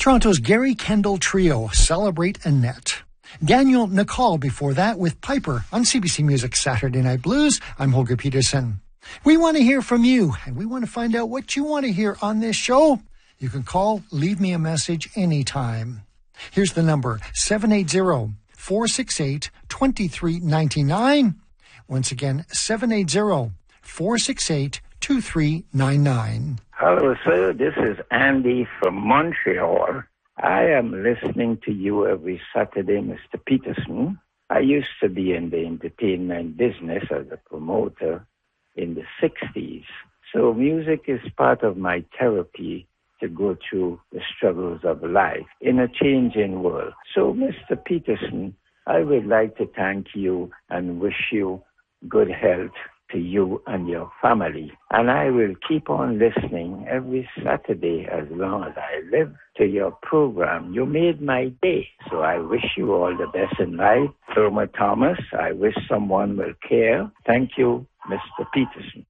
Toronto's Gary Kendall Trio, Celebrate Annette. Daniel Nicole before that with Piper on CBC Music Saturday Night Blues. I'm Holger Peterson. We want to hear from you, and we want to find out what you want to hear on this show. You can call, leave me a message anytime. Here's the number, 780-468-2399. Once again, 780-468-2399. Hello, sir. This is Andy from Montreal. I am listening to you every Saturday, Mr. Peterson. I used to be in the entertainment business as a promoter in the 60s. So music is part of my therapy to go through the struggles of life in a changing world. So, Mr. Peterson, I would like to thank you and wish you good health to you and your family. And I will keep on listening every Saturday as long as I live to your program. You made my day. So I wish you all the best in life. Irma Thomas, I wish someone will care. Thank you, Mr. Peterson.